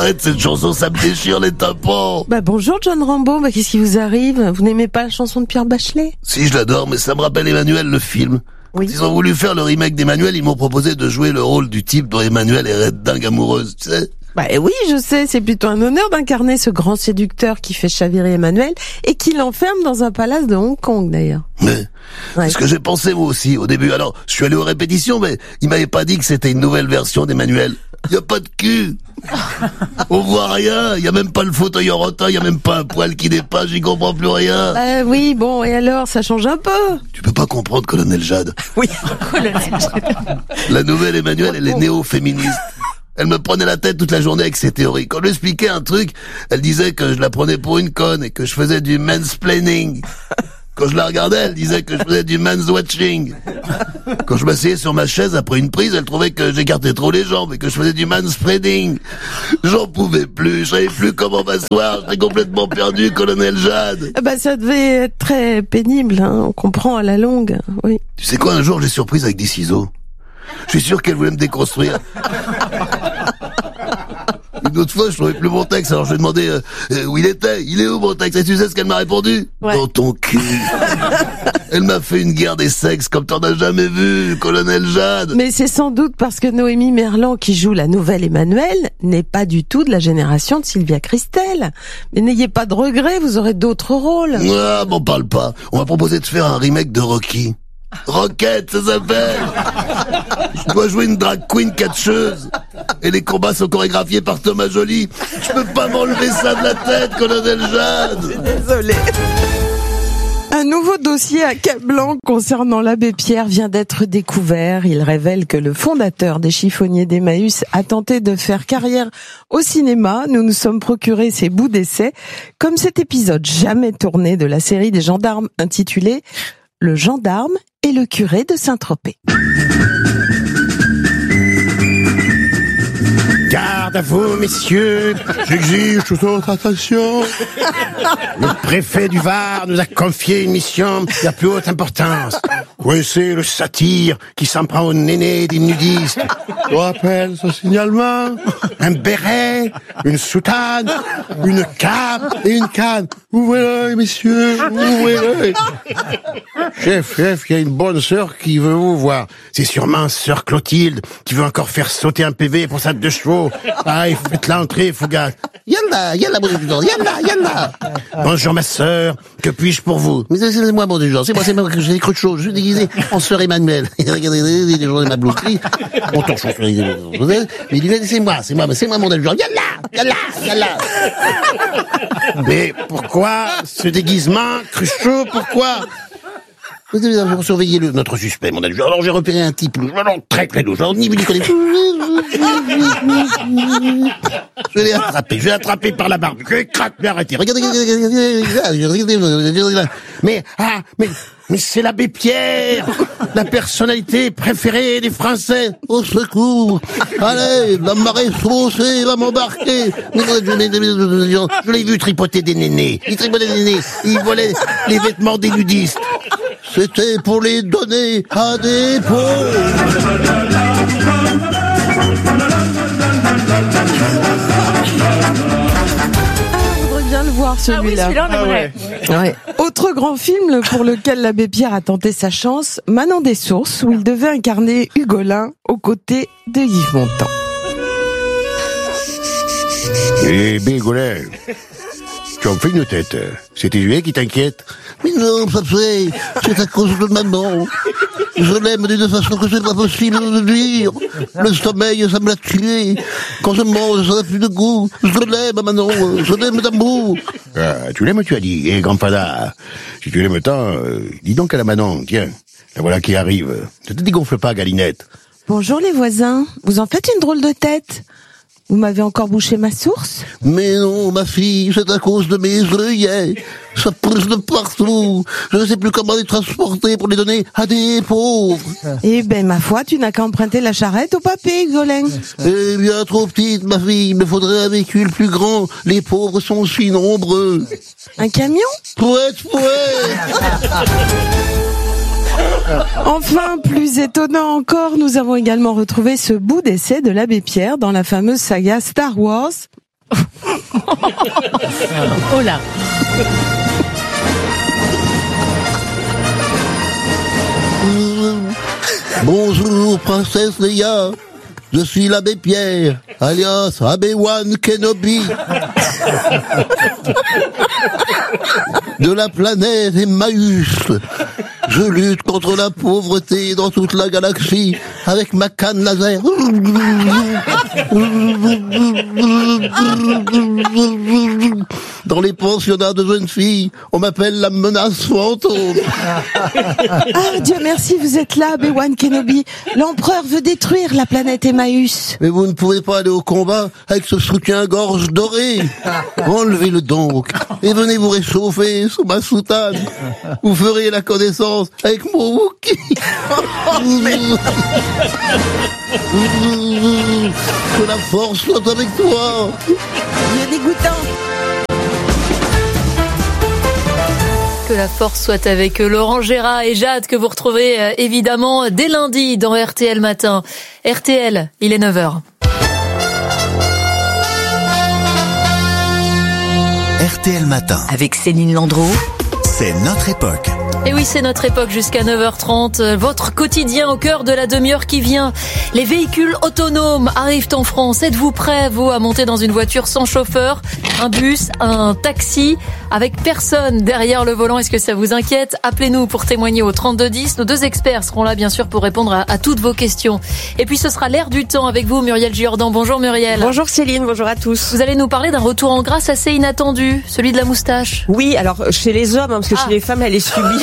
arrête cette chanson, ça me déchire les tympans. Bonjour John Rambo, qu'est-ce qui vous arrive? Vous n'aimez pas la chanson de Pierre Bachelet? Si, je l'adore, mais ça me rappelle Emmanuel, le film. Oui. Ils ont voulu faire le remake d'Emmanuel, ils m'ont proposé de jouer le rôle du type dont Emmanuel est dingue amoureuse, tu sais. Oui, je sais, c'est plutôt un honneur d'incarner ce grand séducteur qui fait chavirer Emmanuel et qui l'enferme dans un palace de Hong Kong d'ailleurs. Mais, c'est ce que j'ai pensé moi aussi au début. Alors, je suis allé aux répétitions, mais il m'avait pas dit que c'était une nouvelle version d'Emmanuel. Y a pas de cul. On voit rien, y a même pas le fauteuil en rotin, y a même pas un poil qui dépasse, j'y comprends plus rien. Oui, bon, et alors, ça change un peu. Tu peux pas comprendre, Colonel Jade. Oui, Colonel Jade. La nouvelle Emmanuel, elle est néo-féministe. Elle me prenait la tête toute la journée avec ses théories. Quand je lui expliquais un truc, elle disait que je la prenais pour une conne et que je faisais du mansplaining. Quand je la regardais, elle disait que je faisais du manswatching. Quand je m'asseyais sur ma chaise après une prise, elle trouvait que j'écartais trop les jambes et que je faisais du manspreading. J'en pouvais plus, je savais plus comment m'asseoir, j'étais complètement perdu, Colonel Jade. Ça devait être très pénible, hein, on comprend à la longue, oui. Tu sais quoi, un jour, j'ai surprise avec des ciseaux. Je suis sûr qu'elle voulait me déconstruire. Une autre fois, je trouvais plus mon texte, alors je lui ai demandé où il était. Il est où mon texte? Et tu sais ce qu'elle m'a répondu? Ouais. Dans ton cul. Elle m'a fait une guerre des sexes comme t'en as jamais vu, Colonel Jade. Mais c'est sans doute parce que Noémie Merlan, qui joue la nouvelle Emmanuel, n'est pas du tout de la génération de Sylvia Christel. Mais n'ayez pas de regrets, vous aurez d'autres rôles. Ah, m'en parle pas. On m'a proposé de faire un remake de Rocky. Rocket, ça s'appelle. Je dois jouer une drag queen catcheuse. Et les combats sont chorégraphiés par Thomas Joly. Je peux pas m'enlever ça de la tête, Colonel Jade. Désolé. Un nouveau dossier accablant concernant l'abbé Pierre vient d'être découvert. Il révèle que le fondateur des chiffonniers d'Emmaüs a tenté de faire carrière au cinéma. Nous nous sommes procurés ces bouts d'essai, comme cet épisode jamais tourné de la série des gendarmes intitulé « Le gendarme et le curé de Saint-Tropez ». Garde à vous, messieurs, j'exige toute votre attention. Le préfet du Var nous a confié une mission de la plus haute importance. Coincer le satyre qui s'en prend au néné des nudistes. Je rappelle ce signalement. Un béret, une soutane, une cape et une canne. Ouvrez-le, messieurs, ouvrez-le. Chef, il y a une bonne sœur qui veut vous voir. C'est sûrement sœur Clotilde qui veut encore faire sauter un PV pour sa 2 chevaux. Allez, faites-la entrer, Fougas. Yalla, bon du genre, yalla. Bonjour ma sœur, que puis-je pour vous? Mais c'est moi, bon du genre, c'est moi, j'ai des creux chauds, je suis déguisé en sœur Emmanuel. Regardez, les gens de ma blouse, mon torchon, mais il dit, c'est moi, mon du genre, yalla. Mais pourquoi ce déguisement, Cruchot, pourquoi? Pour surveiller notre suspect, mon ami. Alors j'ai repéré un type louche, alors très louche, alors ni vous n'y connaissez. Je l'ai attrapé par la barbe. Je écrase, mais arrêtez. Regardez. Mais c'est l'abbé Pierre, la personnalité préférée des Français. Au secours. Allez, la marée saucée va m'embarquer. Je l'ai vu tripoter des nénés. Il volait les vêtements des nudistes. C'était pour les donner à des pauvres. Je voudrais bien le voir celui-là. Celui-là, on aimerait. Ouais. Autre grand film pour lequel l'abbé Pierre a tenté sa chance, Manon des Sources, où il devait incarner Hugolin aux côtés de Yves Montand. Eh, Bégolin, tu en fais une tête. C'est tes yeux qui t'inquiètent. Mais non, c'est à cause de maman. Je l'aime d'une façon que c'est pas possible de dire. Le sommeil, ça me l'a tué. Quand je mange, ça n'a plus de goût. Je l'aime, Manon. Je l'aime d'amour. Ah, tu l'aimes, tu as dit. Eh, grand fada, si tu l'aimes tant, dis donc à la Manon, tiens, la voilà qui arrive. Ne te dégonfle pas, Galinette. Bonjour les voisins, vous en faites une drôle de tête. Vous m'avez encore bouché ma source? Mais non, ma fille, c'est à cause de mes œillets. Ça pousse de partout. Je ne sais plus comment les transporter pour les donner à des pauvres. Eh ben, ma foi, tu n'as qu'à emprunter la charrette au papy, Hugolin. Eh bien, trop petite, ma fille. Il me faudrait un véhicule plus grand. Les pauvres sont si nombreux. Un camion? Poète. Enfin, plus étonnant encore, nous avons également retrouvé ce bout d'essai de l'abbé Pierre dans la fameuse saga Star Wars. Oh là. Bonjour, princesse Leia. Je suis l'abbé Pierre, alias Abbé-Wan Kenobi. De la planète Emmaüs. Je lutte contre la pauvreté dans toute la galaxie avec ma canne laser. Dans les pensionnats de jeunes filles, on m'appelle la menace fantôme. Ah, Dieu merci, vous êtes là, Obi-Wan Kenobi. L'empereur veut détruire la planète Emmaüs. Mais vous ne pouvez pas aller au combat avec ce soutien-gorge doré. Enlevez-le donc et venez vous réchauffer sous ma soutane. Vous ferez la connaissance avec mon Wookie. Que la force soit avec toi. Il est dégoûtant. Que la force soit avec Laurent Gérard et Jade, que vous retrouverez évidemment dès lundi dans RTL Matin. RTL, il est 9h. RTL Matin. Avec Céline Landreau. C'est notre époque. Et oui, c'est notre époque jusqu'à 9h30. Votre quotidien au cœur de la demi-heure qui vient. Les véhicules autonomes arrivent en France. Êtes-vous prêts, vous, à monter dans une voiture sans chauffeur, un bus, un taxi, avec personne derrière le volant? Est-ce que ça vous inquiète? Appelez-nous pour témoigner au 3210. Nos deux experts seront là, bien sûr, pour répondre à toutes vos questions. Et puis, ce sera l'air du temps avec vous, Muriel Giordan. Bonjour, Muriel. Bonjour Céline, bonjour à tous. Vous allez nous parler d'un retour en grâce assez inattendu, celui de la moustache. Oui, alors chez les hommes, parce que chez les femmes, elle est subie.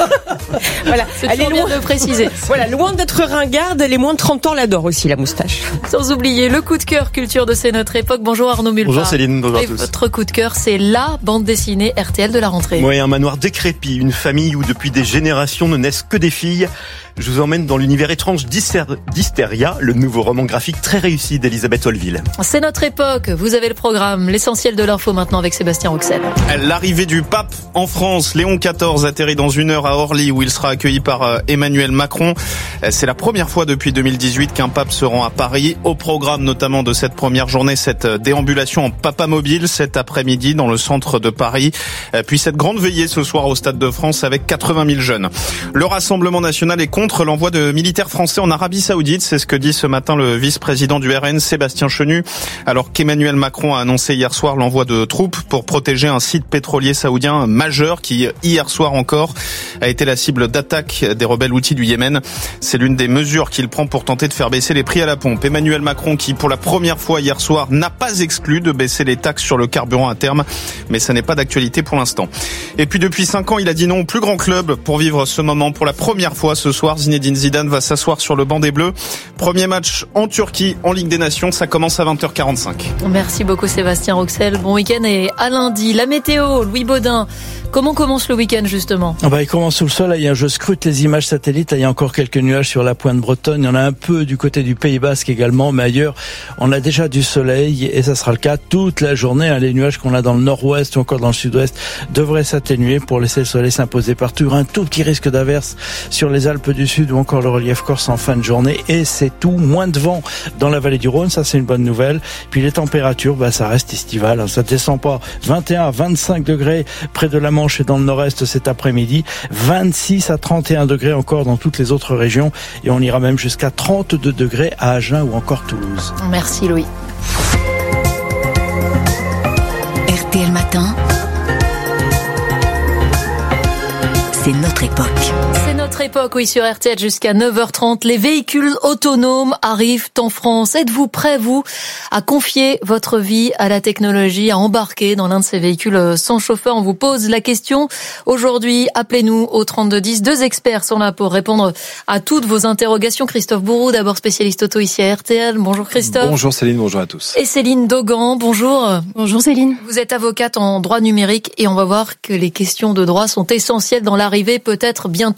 Voilà, C'est elle est toujours loin bien de le préciser. Voilà, loin d'être ringarde, les moins de 30 ans l'adorent aussi, la moustache. Sans oublier le coup de cœur culture de C'est notre époque. Bonjour Arnaud Mulpa. Bonjour Céline, bonjour à Et tous. votre coup de cœur, c'est la bande dessinée RTL de la rentrée. Oui, un manoir décrépit, une famille où depuis des générations ne naissent que des filles. Je vous emmène dans l'univers étrange d'Hystéria, le nouveau roman graphique très réussi d'Elisabeth Holville. C'est notre époque, vous avez le programme, l'essentiel de l'info maintenant avec Sébastien Roxel. L'arrivée du pape en France, Léon XIV atterrit dans 1 heure à Orly où il sera accueilli par Emmanuel Macron. C'est la première fois depuis 2018 qu'un pape se rend à Paris. Au programme notamment de cette première journée, cette déambulation en papamobile cet après-midi dans le centre de Paris. Puis cette grande veillée ce soir au Stade de France avec 80 000 jeunes. Le Rassemblement national est contre l'envoi de militaires français en Arabie Saoudite. C'est ce que dit ce matin le vice-président du RN, Sébastien Chenu, alors qu'Emmanuel Macron a annoncé hier soir l'envoi de troupes pour protéger un site pétrolier saoudien majeur qui, hier soir encore, a été la cible d'attaques des rebelles houthis du Yémen. C'est l'une des mesures qu'il prend pour tenter de faire baisser les prix à la pompe. Emmanuel Macron qui, pour la première fois hier soir, n'a pas exclu de baisser les taxes sur le carburant à terme, mais ça n'est pas d'actualité pour l'instant. Et puis depuis 5 ans, il a dit non au plus grand club pour vivre ce moment. Pour la première fois ce soir, Zinedine Zidane va s'asseoir sur le banc des Bleus. Premier match en Turquie, en Ligue des Nations, ça commence à 20h45. Merci beaucoup Sébastien Roxel, bon week-end et à lundi. La météo, Louis Baudin. Comment commence le week-end justement? Il commence sous le soleil. Je scrute les images satellites. Il y a encore quelques nuages sur la pointe bretonne. Il y en a un peu du côté du Pays Basque également, mais ailleurs, on a déjà du soleil et ça sera le cas toute la journée. Les nuages qu'on a dans le nord-ouest ou encore dans le sud-ouest devraient s'atténuer pour laisser le soleil s'imposer partout. Un tout petit risque d'averse sur les Alpes du Sud ou encore le relief corse en fin de journée. Et c'est tout. Moins de vent dans la vallée du Rhône. Ça, c'est une bonne nouvelle. Puis les températures, ça reste estival. Ça descend pas. 21 à 25 degrés près de la Manche et dans le nord-est cet après-midi, 26 à 31 degrés encore dans toutes les autres régions et on ira même jusqu'à 32 degrés à Agen ou encore Toulouse. Merci Louis. RTL Matin, c'est notre époque. C'est notre époque, oui, sur RTL jusqu'à 9h30. Les véhicules autonomes arrivent en France. Êtes-vous prêts, vous, à confier votre vie à la technologie, à embarquer dans l'un de ces véhicules sans chauffeur? On vous pose la question. Aujourd'hui, appelez-nous au 3210. Deux experts sont là pour répondre à toutes vos interrogations. Christophe Bourroux, d'abord spécialiste auto ici à RTL. Bonjour Christophe. Bonjour Céline, bonjour à tous. Et Céline Dogan, bonjour. Bonjour Céline. Vous êtes avocate en droit numérique et on va voir que les questions de droit sont essentielles dans l'arrivée peut-être bientôt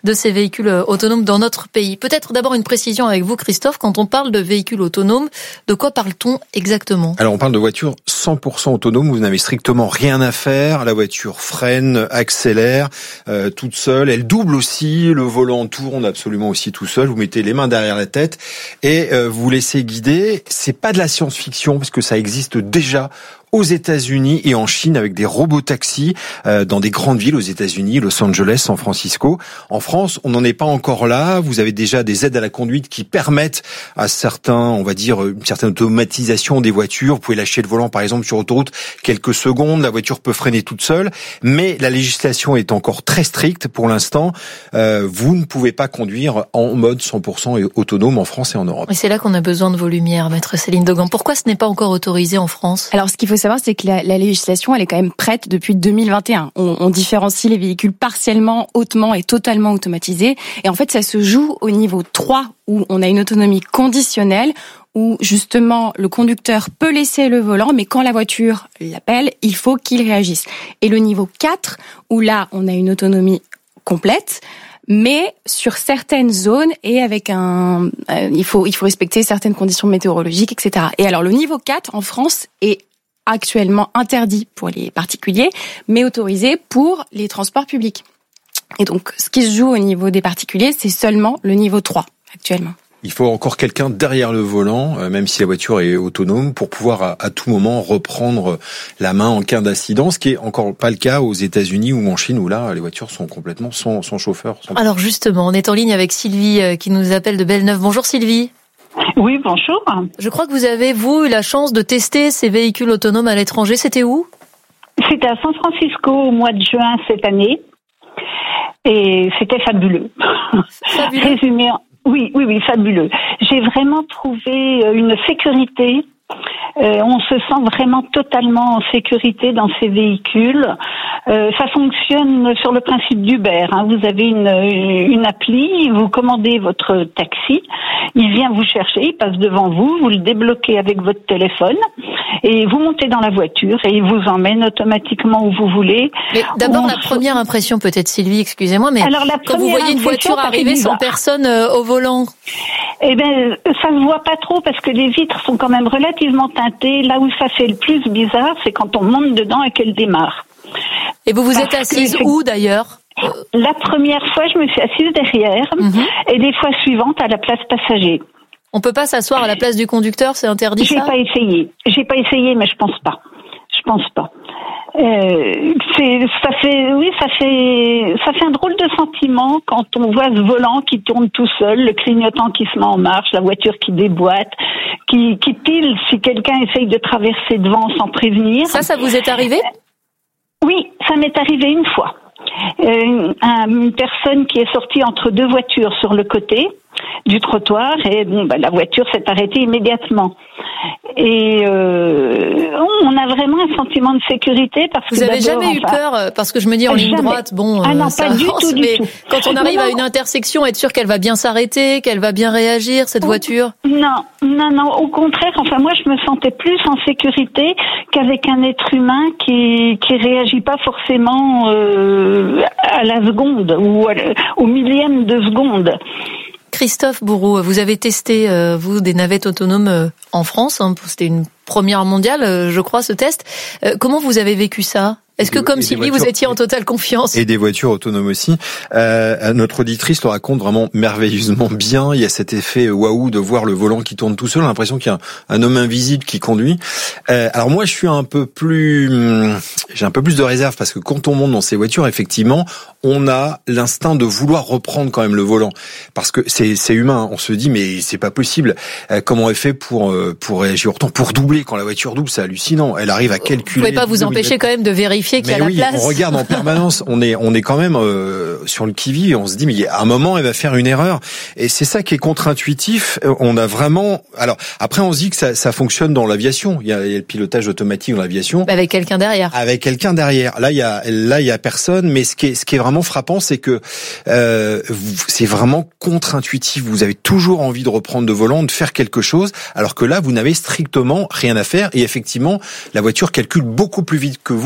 de ces véhicules autonomes dans notre pays. Peut-être d'abord une précision avec vous, Christophe. Quand on parle de véhicules autonomes, de quoi parle-t-on exactement ? Alors on parle de voitures 100% autonomes, vous n'avez strictement rien à faire. La voiture freine, accélère toute seule. Elle double aussi, le volant tourne absolument aussi tout seul. Vous mettez les mains derrière la tête et vous vous laissez guider. C'est pas de la science-fiction parce que ça existe déjà aux États-Unis et en Chine avec des robotaxis dans des grandes villes aux États-Unis, Los Angeles, San Francisco. En France, on n'en est pas encore là. Vous avez déjà des aides à la conduite qui permettent à certains, on va dire, une certaine automatisation des voitures. Vous pouvez lâcher le volant, par exemple, sur autoroute quelques secondes. La voiture peut freiner toute seule. Mais la législation est encore très stricte pour l'instant. Vous ne pouvez pas conduire en mode 100% autonome en France et en Europe. Et c'est là qu'on a besoin de vos lumières, maître Céline Dogan. Pourquoi ce n'est pas encore autorisé en France ? Alors, ce qu'il faut savoir, c'est que la législation, elle est quand même prête depuis 2021. On différencie les véhicules partiellement, hautement et totalement automatisés. Et en fait, ça se joue au niveau 3, où on a une autonomie conditionnelle, où justement le conducteur peut laisser le volant, mais quand la voiture l'appelle, il faut qu'il réagisse. Et le niveau 4, où là, on a une autonomie complète, mais sur certaines zones et avec il faut respecter certaines conditions météorologiques, etc. Et alors, le niveau 4 en France est actuellement interdit pour les particuliers, mais autorisé pour les transports publics. Et donc, ce qui se joue au niveau des particuliers, c'est seulement le niveau 3, actuellement. Il faut encore quelqu'un derrière le volant, même si la voiture est autonome, pour pouvoir à tout moment reprendre la main en cas d'incident, ce qui est encore pas le cas aux États-Unis ou en Chine, où là, les voitures sont complètement sans chauffeur. Alors justement, on est en ligne avec Sylvie qui nous appelle de Belleneuve. Bonjour Sylvie. Oui, bonjour. Je crois que vous avez, vous, eu la chance de tester ces véhicules autonomes à l'étranger. C'était où ? C'était à San Francisco au mois de juin cette année. Et c'était fabuleux. Fabuleux. Résumé, oui, fabuleux. J'ai vraiment trouvé une sécurité. On se sent vraiment totalement en sécurité dans ces véhicules. Ça fonctionne sur le principe d'Uber. Vous avez une appli, vous commandez votre taxi, il vient vous chercher, il passe devant vous, vous le débloquez avec votre téléphone et vous montez dans la voiture et il vous emmène automatiquement où vous voulez. Mais d'abord, la première impression, peut-être Sylvie, excusez-moi, mais alors, quand vous voyez une voiture arriver sans personne au volant, eh ben, ça se voit pas trop parce que les vitres sont quand même relativement teintées. Là où ça fait le plus bizarre, c'est quand on monte dedans et qu'elle démarre. Et vous vous êtes assise où d'ailleurs ? La première fois, je me suis assise derrière et les fois suivantes à la place passager. On peut pas s'asseoir à la place du conducteur, c'est interdit. J'ai pas essayé, mais je pense pas. Ça fait un drôle de sentiment quand on voit ce volant qui tourne tout seul, le clignotant qui se met en marche, la voiture qui déboîte, qui pile si quelqu'un essaye de traverser devant sans prévenir. Ça vous est arrivé ? Oui, ça m'est arrivé une fois. Une personne qui est sortie entre deux voitures sur le côté du trottoir et la voiture s'est arrêtée immédiatement. Et on a vraiment un sentiment de sécurité parce que vous avez jamais eu peur parce que je me dis en ligne droite non, ça pas du avance, tout, mais du tout. Quand on arrive à une intersection, être sûr qu'elle va bien s'arrêter, qu'elle va bien réagir cette voiture. Non, au contraire, moi je me sentais plus en sécurité qu'avec un être humain qui réagit pas forcément à la seconde ou au millième de seconde. Christophe Bourreau, vous avez testé, vous, des navettes autonomes en France. C'était une première mondiale, je crois, ce test. Comment vous avez vécu ça ? Est-ce que, comme Sylvie, vous étiez en totale confiance ? Et des voitures autonomes aussi. Notre auditrice le raconte vraiment merveilleusement bien. Il y a cet effet waouh de voir le volant qui tourne tout seul. On a l'impression qu'il y a un homme invisible qui conduit. Alors moi, j'ai un peu plus de réserve parce que quand on monte dans ces voitures, effectivement, on a l'instinct de vouloir reprendre quand même le volant parce que c'est humain. On se dit mais c'est pas possible. Comment elle fait pour réagir autant, pour doubler quand la voiture double, c'est hallucinant. Elle arrive à calculer. Vous pouvez pas vous empêcher quand même de vérifier qu'il y a la place. On regarde en permanence. On est quand même sur le qui-vive et on se dit mais à un moment elle va faire une erreur. Et c'est ça qui est contre-intuitif. On a vraiment. Alors après on se dit que ça fonctionne dans l'aviation. Il y a le pilotage automatique dans l'aviation. Avec quelqu'un derrière. Là il y a personne. Mais ce qui est vraiment frappant, c'est que c'est vraiment contre-intuitif. Vous avez toujours envie de reprendre le volant, de faire quelque chose, alors que là vous n'avez strictement rien à faire. Et effectivement, la voiture calcule beaucoup plus vite que vous, puisqu'elle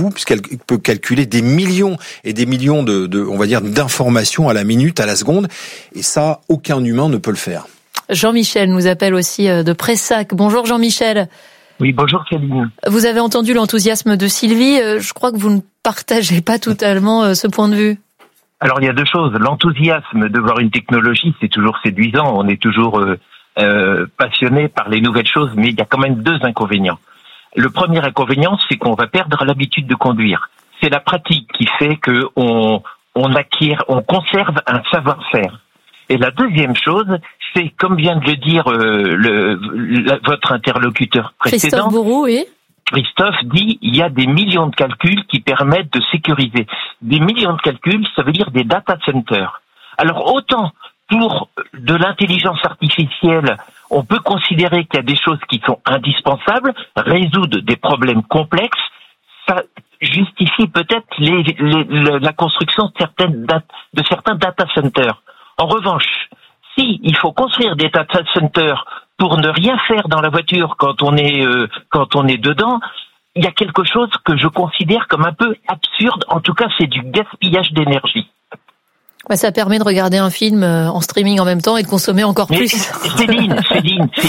peut calculer des millions et des millions on va dire, d'informations à la minute, à la seconde. Et ça, aucun humain ne peut le faire. Jean-Michel nous appelle aussi de Pressac. Bonjour Jean-Michel. Oui, bonjour Céline. Vous avez entendu l'enthousiasme de Sylvie. Je crois que vous ne partagez pas totalement ce point de vue. Alors il y a deux choses. L'enthousiasme de voir une technologie, c'est toujours séduisant. On est toujours passionné par les nouvelles choses, mais il y a quand même deux inconvénients. Le premier inconvénient, c'est qu'on va perdre l'habitude de conduire. C'est la pratique qui fait que on conserve un savoir-faire. Et la deuxième chose, c'est, comme vient de le dire votre interlocuteur précédent, Christophe Bourou, oui. Christophe dit il y a des millions de calculs qui permettent de sécuriser. Des millions de calculs, ça veut dire des data centers. Alors autant pour de l'intelligence artificielle, on peut considérer qu'il y a des choses qui sont indispensables, résoudre des problèmes complexes, ça justifie peut-être la construction de certains data centers. En revanche, si il faut construire des data centers pour ne rien faire dans la voiture quand on est dedans, il y a quelque chose que je considère comme un peu absurde. En tout cas, c'est du gaspillage d'énergie. Ouais, ça permet de regarder un film en streaming en même temps et de consommer encore plus. Céline,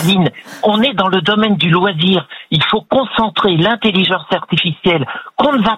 on est dans le domaine du loisir. Il faut concentrer l'intelligence artificielle qu'on ne va